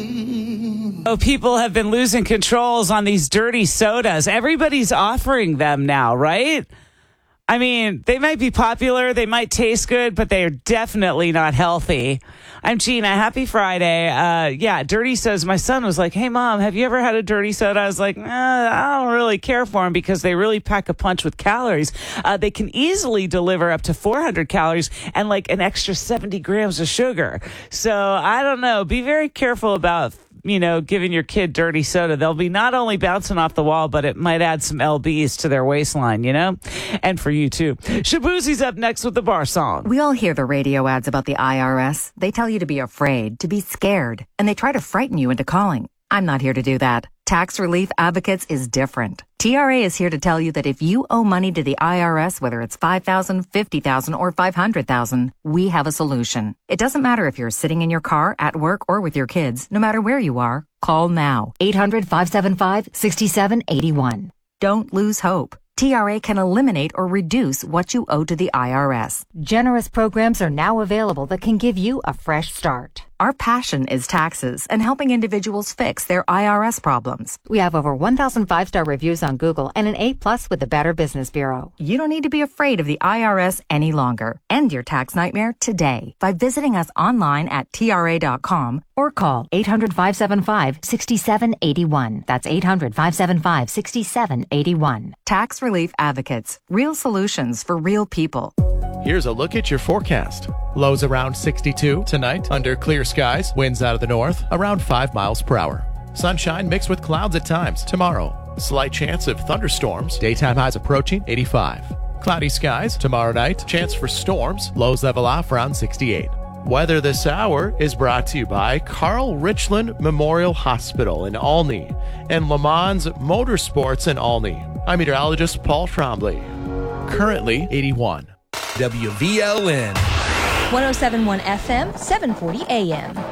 Oh, people have been losing controls on these dirty sodas. Everybody's offering them now, right? I mean, they might be popular, they might taste good, but they are definitely not healthy. I'm Gina. Happy Friday. Dirty sodas. My son was like, hey, Mom, have you ever had a dirty soda? I was like, I don't really care for them because they really pack a punch with calories. They can easily deliver up to 400 calories and like an extra 70 grams of sugar. So I don't know. Be very careful about giving your kid dirty soda. They'll be not only bouncing off the wall, but it might add some lbs to their waistline, and for you too. Shaboozie's up next with the bar song. We all hear the radio ads about the IRS. They tell you to be afraid, to be scared, and they try to frighten you into calling. I'm not here to do that. Tax Relief Advocates is different. TRA is here to tell you that if you owe money to the IRS, whether it's $5,000, $50,000, or $500,000, we have a solution. It doesn't matter if you're sitting in your car, at work, or with your kids. No matter where you are, call now. 800-575-6781. Don't lose hope. TRA can eliminate or reduce what you owe to the IRS. Generous programs are now available that can give you a fresh start. Our passion is taxes and helping individuals fix their IRS problems. We have over 1,000 5-star reviews on Google and an A+ with the Better Business Bureau. You don't need to be afraid of the IRS any longer. End your tax nightmare today by visiting us online at TRA.com or call 800-575-6781. That's 800-575-6781. Tax Relief Advocates. Real solutions for real people. Here's a look at your forecast. Lows around 62 tonight under clear skies. Winds out of the north around 5 miles per hour. Sunshine mixed with clouds at times. Tomorrow, slight chance of thunderstorms. Daytime highs approaching 85. Cloudy skies tomorrow night. Chance for storms. Lows level off around 68. Weather this hour is brought to you by Carl Richland Memorial Hospital in Olney and Le Mans Motorsports in Olney. I'm meteorologist Paul Trombley. Currently 81. WVLN 107.1 FM, 740 AM.